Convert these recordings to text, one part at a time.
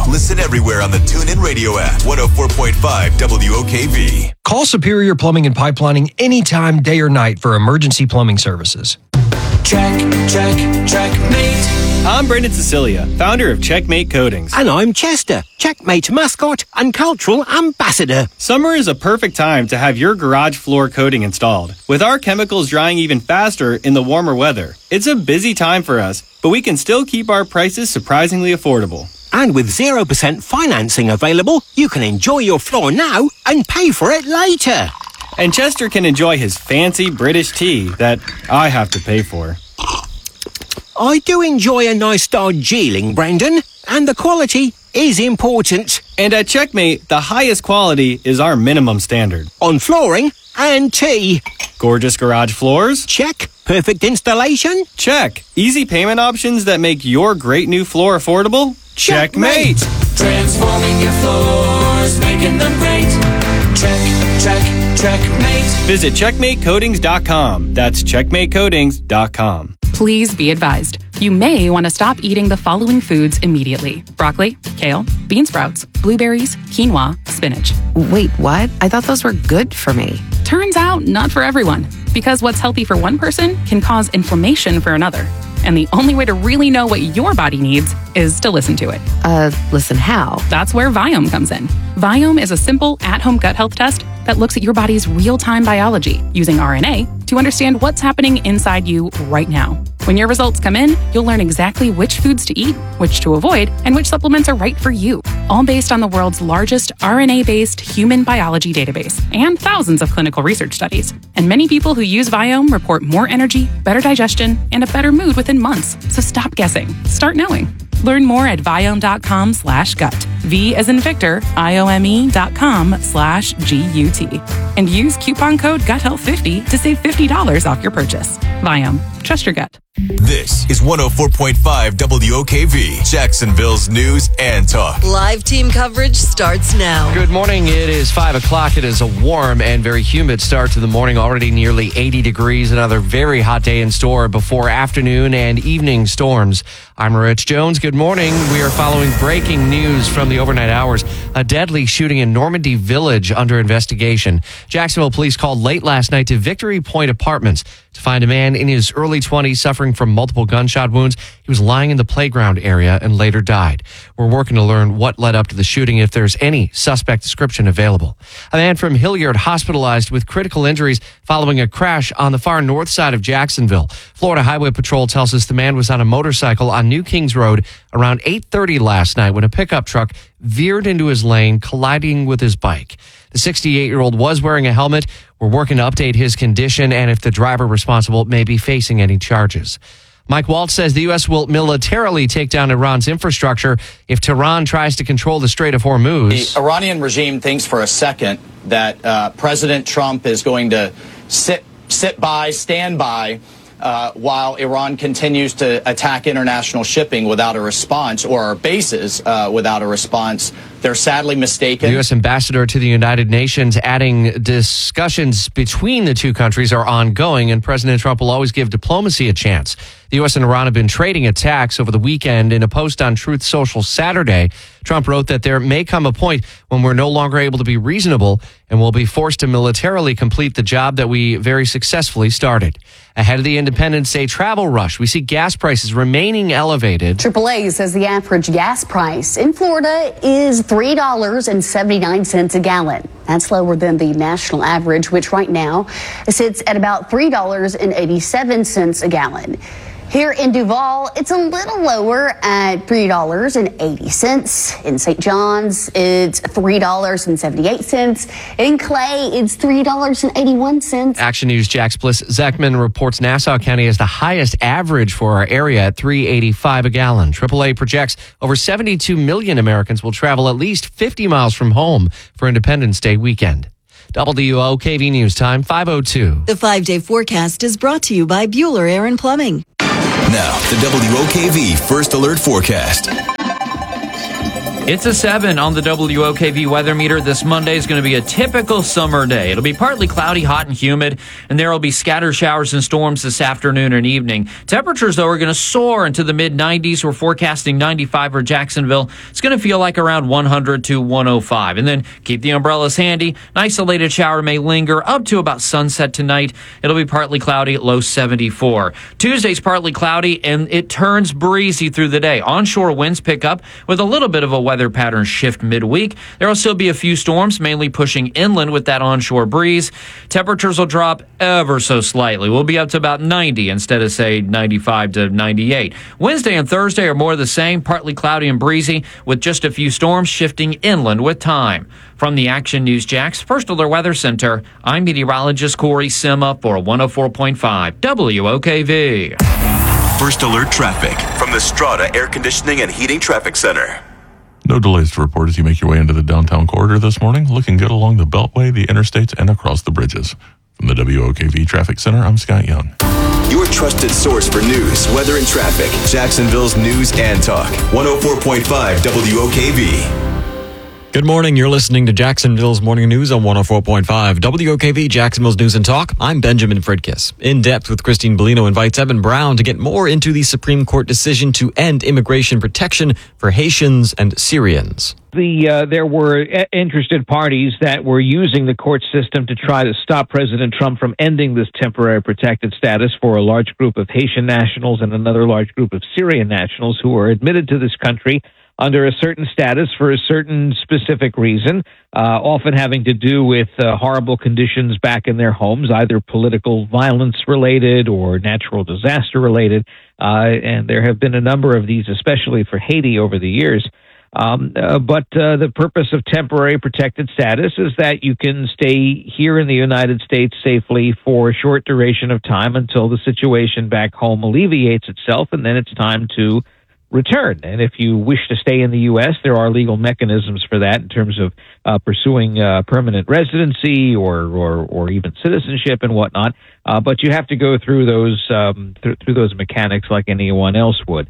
now. Listen everywhere on the TuneIn Radio app. 104.5 WOKV. Call Superior Plumbing and Pipelining anytime, day or night for emergency plumbing services. Checkmate. I'm Brendan Cecilia, founder of Checkmate Coatings. And I'm Chester, Checkmate mascot and cultural ambassador. Summer is a perfect time to have your garage floor coating installed. With our chemicals drying even faster in the warmer weather, it's a busy time for us, but we can still keep our prices surprisingly affordable. And with 0% financing available, you can enjoy your floor now and pay for it later. And Chester can enjoy his fancy British tea that I have to pay for. I do enjoy a nice Darjeeling, Brendan, and the quality is important. And at Checkmate, the highest quality is our minimum standard. On flooring and tea. Gorgeous garage floors? Check. Perfect installation? Check. Easy payment options that make your great new floor affordable? Checkmate! Transforming your floors, making them great. Checkmate. Visit CheckmateCoatings.com. That's CheckmateCoatings.com. Please be advised, you may want to stop eating the following foods immediately. Broccoli, kale, bean sprouts, blueberries, quinoa, spinach. Wait, what? I thought those were good for me. Turns out, not for everyone. Because what's healthy for one person can cause inflammation for another. And the only way to really know what your body needs is to listen to it. Listen how? That's where Viome comes in. Viome is a simple, at-home gut health test that looks at your body's real-time biology using RNA to understand what's happening inside you right now. When your results come in, you'll learn exactly which foods to eat, which to avoid, and which supplements are right for you. All based on the world's largest RNA-based human biology database and thousands of clinical research studies. And many people who use Viome report more energy, better digestion, and a better mood within months. So stop guessing. Start knowing. Learn more at Viome.com/gut. V as in Victor, IOME.com/GUT. And use coupon code GUTHEALTH50 to save $50 off your purchase. Viome. Trust your gut. This is 104.5 WOKV, Jacksonville's news and talk. Live team coverage starts now. Good morning. It is 5 o'clock. It is a warm and very humid start to the morning. Already nearly 80 degrees. Another very hot day in store before afternoon and evening storms. I'm Rich Jones. Good morning. We are following breaking news from the overnight hours. A deadly shooting in Normandy Village under investigation. Jacksonville police called late last night to Victory Point Apartments to find a man in his early 20s suffering from multiple gunshot wounds. He was lying in the playground area and later died. We're working to learn what led up to the shooting, if there's any suspect description available. A man from Hilliard hospitalized with critical injuries following a crash on the far north side of Jacksonville. Florida Highway Patrol tells us the man was on a motorcycle on New Kings Road around 8:30 last night when a pickup truck veered into his lane, colliding with his bike. The 68-year-old was wearing a helmet. We're working to update his condition and if the driver responsible may be facing any charges. Mike Waltz says the U.S. will militarily take down Iran's infrastructure if Tehran tries to control the Strait of Hormuz. The Iranian regime thinks for a second that President Trump is going to stand by, while Iran continues to attack international shipping without a response, or our bases without a response. They're sadly mistaken. The U.S. ambassador to the United Nations adding discussions between the two countries are ongoing, and President Trump will always give diplomacy a chance. The U.S. and Iran have been trading attacks over the weekend. In a post on Truth Social Saturday, Trump wrote that there may come a point when we're no longer able to be reasonable and will be forced to militarily complete the job that we very successfully started. Ahead of the Independence Day travel rush, we see gas prices remaining elevated. AAA says the average gas price in Florida is $3.79 a gallon. That's lower than the national average, which right now sits at about $3.87 a gallon. Here in Duval, it's a little lower at $3.80. In St. John's, it's $3.78. In Clay, it's $3.81. Action News Jack's Bliss Zeckman reports Nassau County has the highest average for our area at $3.85 a gallon. AAA projects over 72 million Americans will travel at least 50 miles from home for Independence Day weekend. WOKV News Time, 5:02. The 5-day forecast is brought to you by Bueller Air & Plumbing. Now, the WOKV First Alert Forecast. It's a 7 on the WOKV weather meter. This Monday is going to be a typical summer day. It'll be partly cloudy, hot, and humid, and there will be scattered showers and storms this afternoon and evening. Temperatures, though, are going to soar into the mid-90s. We're forecasting 95 for Jacksonville. It's going to feel like around 100 to 105. And then keep the umbrellas handy. An isolated shower may linger up to about sunset tonight. It'll be partly cloudy at low 74. Tuesday's partly cloudy, and it turns breezy through the day. Onshore winds pick up with a little bit of a weather pattern shift midweek. There will still be a few storms, mainly pushing inland with that onshore breeze. Temperatures will drop ever so slightly. We'll be up to about 90 instead of, say, 95 to 98. Wednesday and Thursday are more of the same, partly cloudy and breezy, with just a few storms shifting inland with time. From the Action News Jax First Alert Weather Center, I'm meteorologist Corey Sima for 104.5 WOKV. First Alert Traffic from the Strata Air Conditioning and Heating Traffic Center. No delays to report as you make your way into the downtown corridor this morning. Looking good along the Beltway, the interstates, and across the bridges. From the WOKV Traffic Center, I'm Scott Young. Your trusted source for news, weather, and traffic. Jacksonville's News and Talk. 104.5 WOKV. Good morning. You're listening to Jacksonville's Morning News on 104.5 WOKV, Jacksonville's News and Talk. I'm Benjamin Fridkiss. In Depth with Christine Bellino invites Evan Brown to get more into the Supreme Court decision to end immigration protection for Haitians and Syrians. There were interested parties that were using the court system to try to stop President Trump from ending this temporary protected status for a large group of Haitian nationals and another large group of Syrian nationals who were admitted to this country under a certain status for a certain specific reason, often having to do with horrible conditions back in their homes, either political violence related or natural disaster related. And there have been a number of these, especially for Haiti over the years. But the purpose of temporary protected status is that you can stay here in the United States safely for a short duration of time until the situation back home alleviates itself, and then it's time to return. And if you wish to stay in the U.S., there are legal mechanisms for that in terms of pursuing permanent residency or even citizenship and whatnot. But you have to go through those through those mechanics like anyone else would.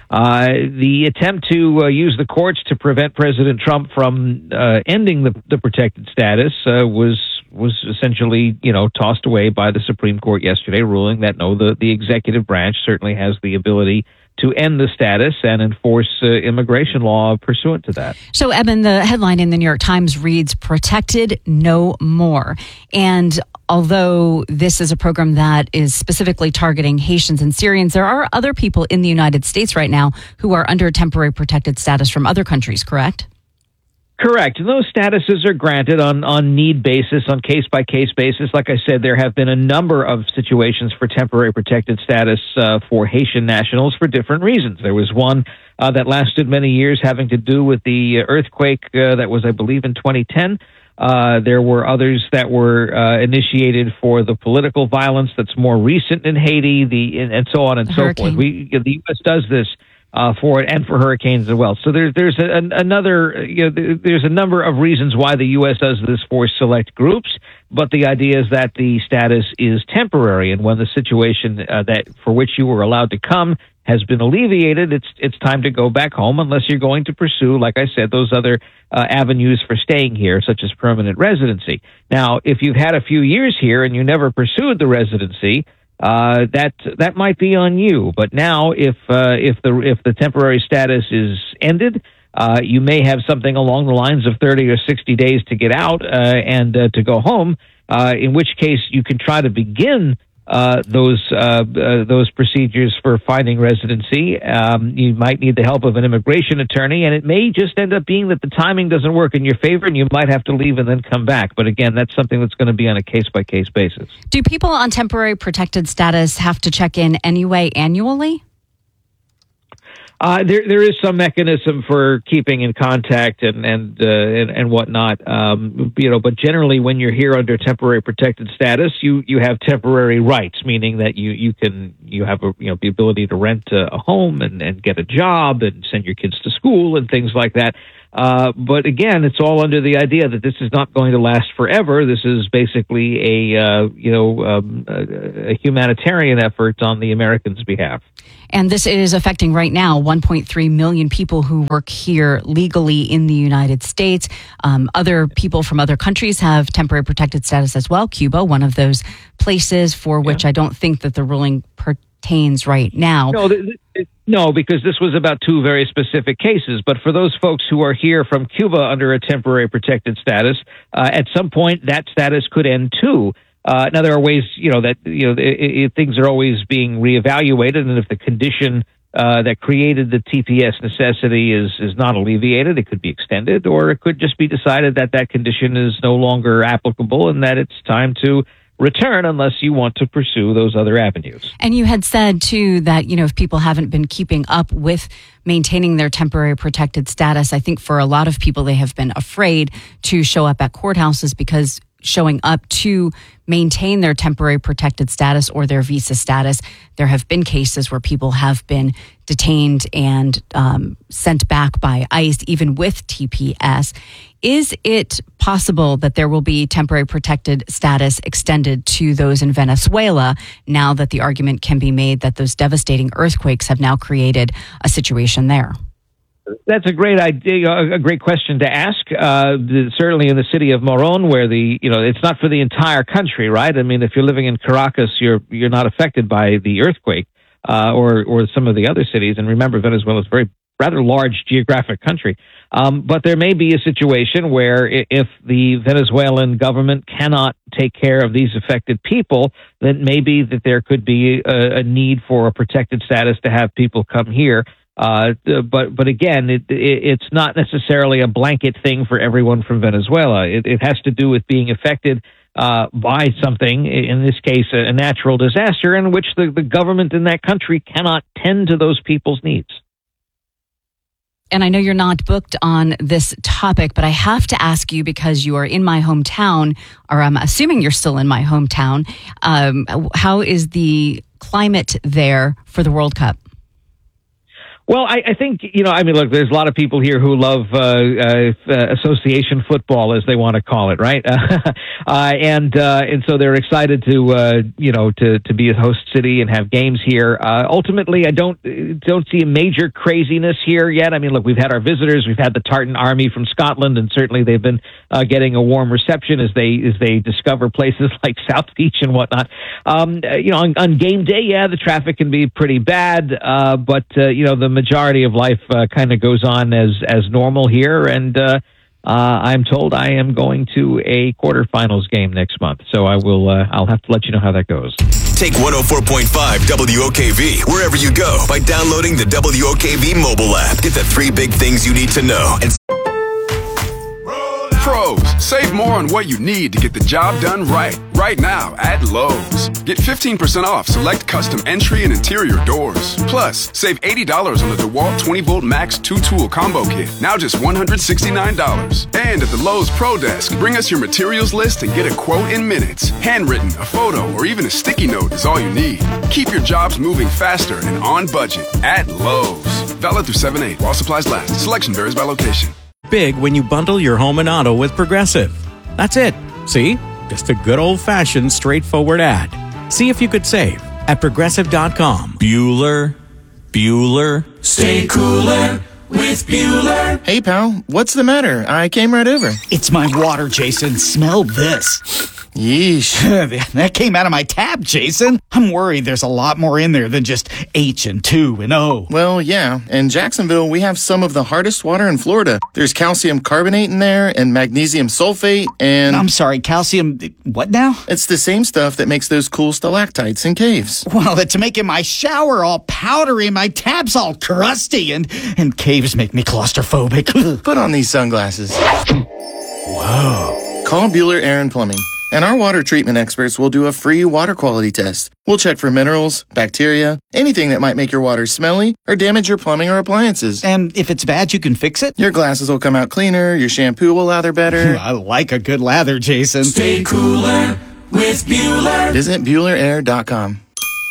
The attempt to use the courts to prevent President Trump from ending the protected status was essentially, tossed away by the Supreme Court yesterday, ruling that no, the executive branch certainly has the ability to end the status and enforce immigration law pursuant to that. So, Eben, the headline in the New York Times reads, "Protected No More." And although this is a program that is specifically targeting Haitians and Syrians, there are other people in the United States right now who are under temporary protected status from other countries, correct? Correct. And those statuses are granted on need basis, on case-by-case basis. Like I said, there have been a number of situations for temporary protected status for Haitian nationals for different reasons. There was one that lasted many years having to do with the earthquake that was, I believe, in 2010. There were others that were initiated for the political violence that's more recent in Haiti, and so on and so forth. The U.S. does this for it and for hurricanes as well. So there's another, there's a number of reasons why the U.S. does this for select groups, but the idea is that the status is temporary, and when the situation that for which you were allowed to come has been alleviated, it's time to go back home unless you're going to pursue, like I said, those other avenues for staying here, such as permanent residency. Now, if you've had a few years here and you never pursued the residency, that might be on you. But now, if the temporary status is ended, you may have something along the lines of 30 or 60 days to get out and to go home. In which case, you can try to begin those procedures for finding residency. You might need the help of an immigration attorney, and it may just end up being that the timing doesn't work in your favor, and you might have to leave and then come back. But again, that's something that's going to be on a case-by-case basis. Do people on temporary protected status have to check in anyway annually? There is some mechanism for keeping in contact and whatnot, but generally when you're here under temporary protected status, you have temporary rights, meaning that you have the ability to rent a home and get a job and send your kids to school and things like that. But again, it's all under the idea that this is not going to last forever. This is basically a humanitarian effort on the Americans' behalf. And this is affecting right now 1.3 million people who work here legally in the United States. Other people from other countries have temporary protected status as well. Cuba, one of those places for which I don't think that the ruling pertains right now. No, because this was about two very specific cases. But for those folks who are here from Cuba under a temporary protected status, at some point that status could end too. Now there are ways, things are always being reevaluated, and if the condition that created the TPS necessity is not alleviated, it could be extended, or it could just be decided that that condition is no longer applicable and that it's time to return unless you want to pursue those other avenues. And you had said, too, that, if people haven't been keeping up with maintaining their temporary protected status, I think for a lot of people, they have been afraid to show up at courthouses because showing up to maintain their temporary protected status or their visa status, there have been cases where people have been detained and sent back by ICE, even with TPS. Is it possible that there will be temporary protected status extended to those in Venezuela now that the argument can be made that those devastating earthquakes have now created a situation there? That's a great idea, a great question to ask. Certainly in the city of Moron, where it's not for the entire country, right? I mean, if you're living in Caracas, you're not affected by the earthquake, or some of the other cities. And remember, Venezuela is a rather large geographic country. But there may be a situation where if the Venezuelan government cannot take care of these affected people, then maybe that there could be a need for a protected status to have people come here. But again, it's not necessarily a blanket thing for everyone from Venezuela. It has to do with being affected by something, in this case, a natural disaster, in which the government in that country cannot tend to those people's needs. And I know you're not booked on this topic, but I have to ask you because you are in my hometown, or I'm assuming you're still in my hometown. How is the climate there for the World Cup? Well, I think, look, there's a lot of people here who love association football, as they want to call it, right? And so they're excited to be a host city and have games here. Ultimately, I don't see a major craziness here yet. I mean, look, we've had our visitors, we've had the Tartan Army from Scotland, and certainly they've been getting a warm reception as they discover places like South Beach and whatnot. On game day, the traffic can be pretty bad, but the majority of life kind of goes on as normal here, and I'm told I am going to a quarterfinals game next month, so I'll have to let you know how that goes. Take 104.5 WOKV wherever you go by downloading the WOKV mobile app. Get the 3 big things you need to know. And Pros, save more on what you need to get the job done right. Right now at Lowe's. Get 15% off select custom entry and interior doors. Plus, save $80 on the DeWalt 20-volt Max 2-tool combo kit. Now just $169. And at the Lowe's Pro Desk, bring us your materials list and get a quote in minutes. Handwritten, a photo, or even a sticky note is all you need. Keep your jobs moving faster and on budget at Lowe's. Valid through 7/8 while supplies last. Selection varies by location. Big when you bundle your home and auto with Progressive. That's it. See? Just a good old-fashioned, straightforward ad. See if you could save at Progressive.com. Bueller. Stay cooler with Bueller. Hey, pal, what's the matter? I came right over. It's my water, Jason. Smell this. Yeesh. That came out of my tap, Jason. I'm worried there's a lot more in there than just H and 2 and O. Well, yeah. In Jacksonville, we have some of the hardest water in Florida. There's calcium carbonate in there and magnesium sulfate and... I'm sorry, calcium... what now? It's the same stuff that makes those cool stalactites in caves. Well, it's making my shower all powdery and my tap's all crusty and caves make me claustrophobic. Put on these sunglasses. Whoa. Call Bueller Air and Plumbing. And our water treatment experts will do a free water quality test. We'll check for minerals, bacteria, anything that might make your water smelly or damage your plumbing or appliances. And if it's bad, you can fix it? Your glasses will come out cleaner, your shampoo will lather better. I like a good lather, Jason. Stay cooler with Bueller. Visit BuellerAir.com.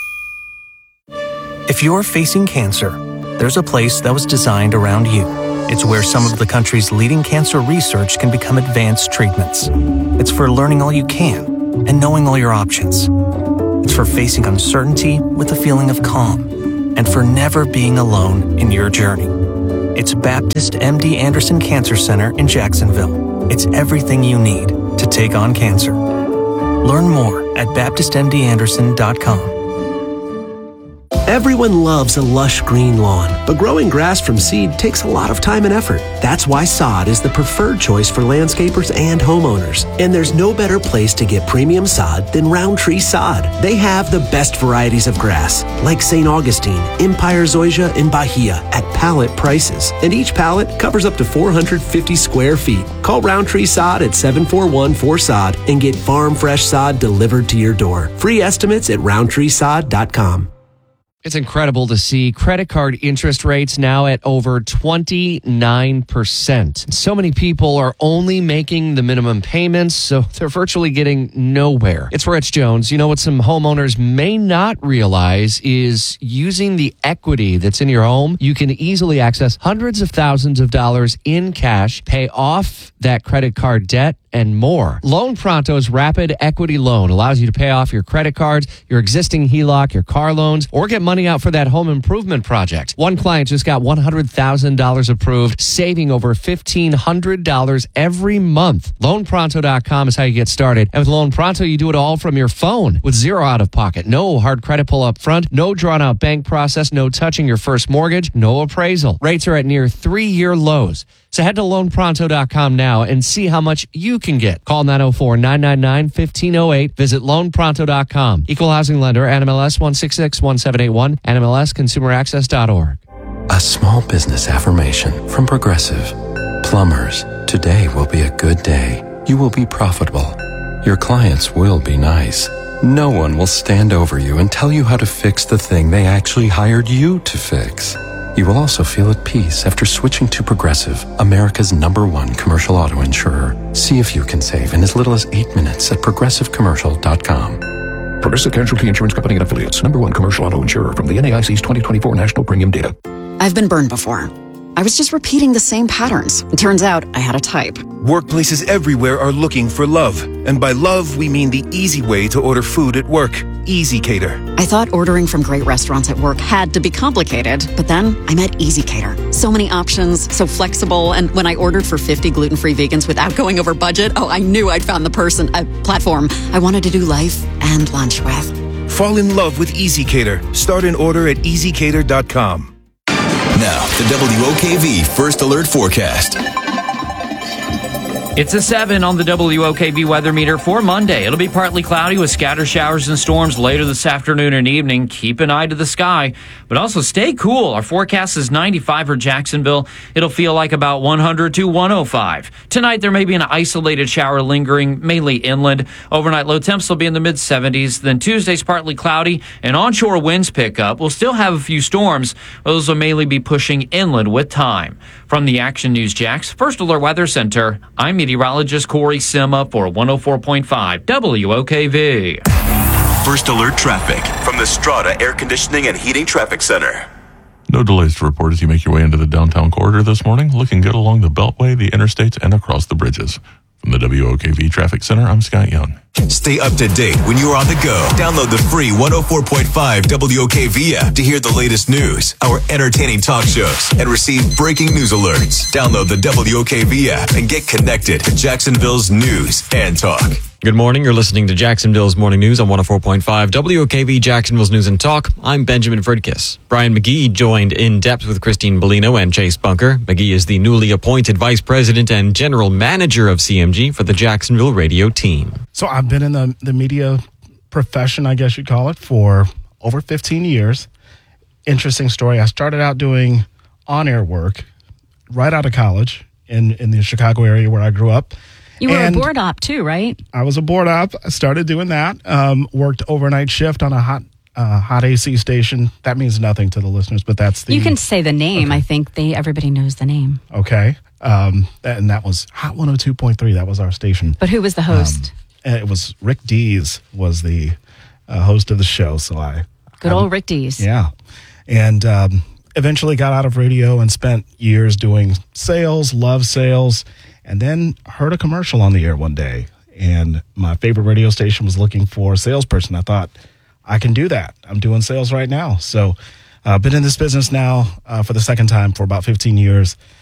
If you're facing cancer, there's a place that was designed around you. It's where some of the country's leading cancer research can become advanced treatments. It's for learning all you can and knowing all your options. It's for facing uncertainty with a feeling of calm and for never being alone in your journey. It's Baptist MD Anderson Cancer Center in Jacksonville. It's everything you need to take on cancer. Learn more at BaptistMDAnderson.com. Everyone loves a lush green lawn, but growing grass from seed takes a lot of time and effort. That's why sod is the preferred choice for landscapers and homeowners. And there's no better place to get premium sod than Roundtree Sod. They have the best varieties of grass, like St. Augustine, Empire Zoysia, and Bahia, at pallet prices. And each pallet covers up to 450 square feet. Call Roundtree Sod at 741-4SOD and get farm fresh sod delivered to your door. Free estimates at roundtreesod.com. It's incredible to see credit card interest rates now at over 29%. So many people are only making the minimum payments, so they're virtually getting nowhere. It's Rich Jones. You know what some homeowners may not realize is using the equity that's in your home, you can easily access hundreds of thousands of dollars in cash, pay off that credit card debt, and more. Loan Pronto's Rapid Equity Loan allows you to pay off your credit cards, your existing HELOC, your car loans, or get money out for that home improvement project. One client just got $100,000 approved, saving over $1,500 every month. LoanPronto.com is how you get started. And with Loan Pronto, you do it all from your phone with zero out of pocket. No hard credit pull up front, no drawn out bank process, no touching your first mortgage, no appraisal. Rates are at near 3-year lows. So head to LoanPronto.com now and see how much you can get. Call 904-999-1508. Visit LoanPronto.com. Equal Housing Lender, NMLS 1661781, NMLSConsumerAccess.org. A small business affirmation from Progressive. Plumbers, today will be a good day. You will be profitable. Your clients will be nice. No one will stand over you and tell you how to fix the thing they actually hired you to fix. You will also feel at peace after switching to Progressive, America's #1 commercial auto insurer. See if you can save in as little as 8 minutes at progressivecommercial.com. Progressive Casualty Insurance Company and Affiliates, #1 commercial auto insurer from the NAIC's 2024 National Premium Data. I've been burned before. I was just repeating the same patterns. It turns out I had a type. Workplaces everywhere are looking for love. And by love, we mean the easy way to order food at work. Easy Cater. I thought ordering from great restaurants at work had to be complicated, but then I met Easy Cater. So many options, so flexible, and when I ordered for 50 gluten-free vegans without going over budget, I knew I'd found the platform I wanted to do life and lunch with. Fall in love with Easy Cater. Start an order at easycater.com. Now, the WOKV First Alert Forecast. It's a 7 on the WOKV weather meter for Monday. It'll be partly cloudy with scattered showers and storms later this afternoon and evening. Keep an eye to the sky, but also stay cool. Our forecast is 95 for Jacksonville. It'll feel like about 100 to 105. Tonight, there may be an isolated shower lingering, mainly inland. Overnight low temps will be in the mid-70s. Then Tuesday's partly cloudy and onshore winds pick up. We'll still have a few storms. Those will mainly be pushing inland with time. From the Action News Jax First Alert Weather Center, I'm meteorologist Corey Sima for 104.5 WOKV. First Alert Traffic from the Strata Air Conditioning and Heating Traffic Center. No delays to report as you make your way into the downtown corridor this morning. Looking good along the Beltway, the interstates, and across the bridges. From the WOKV Traffic Center, I'm Scott Young. Stay up to date when you're on the go. Download the free 104.5 WOKV app to hear the latest news, our entertaining talk shows, and receive breaking news alerts. Download the WOKV app and get connected to Jacksonville's news and talk. Good morning. You're listening to Jacksonville's Morning News on 104.5 WOKV, Jacksonville's News and Talk. I'm Benjamin Fridkiss. Brian McGee joined In Depth with Christine Bellino and Chase Bunker. McGee is the newly appointed Vice President and General Manager of CMG for the Jacksonville radio team. So I've been in the media profession, I guess you'd call it, for over 15 years. Interesting story. I started out doing on-air work right out of college in the Chicago area where I grew up. You were a board op too, right? I was a board op. I started doing that. Worked overnight shift on a hot AC station. That means nothing to the listeners, but that's the... You can say the name. Okay. I think everybody knows the name. Okay. And that was Hot 102.3. That was our station. But who was the host? It was Rick Dees was the host of the show. So Good old Rick Dees. Yeah. And eventually got out of radio and spent years doing sales, loved sales, and then heard a commercial on the air one day. And my favorite radio station was looking for a salesperson. I thought, I can do that. I'm doing sales right now. So I've been in this business now for the second time for about 15 years.